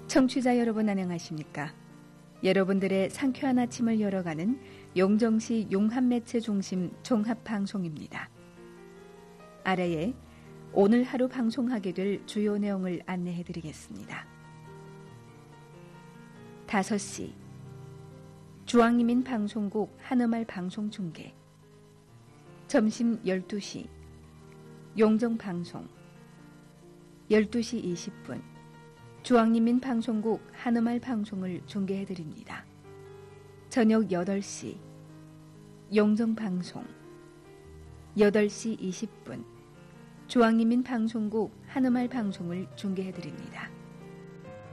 청취자 여러분 안녕하십니까? 여러분들의 상쾌한 아침을 열어가는 용정시 용합매체중심 종합방송입니다. 아래에 오늘 하루 방송하게 될 주요 내용을 안내해드리겠습니다. 5시 중앙이민 방송국 한음알 방송 중계. 점심 12시 용정방송. 12시 20분 중앙인민 방송국 한음알 방송을 중계해드립니다. 저녁 8시 용정방송. 8시 20분 중앙인민 방송국 한음알 방송을 중계해드립니다.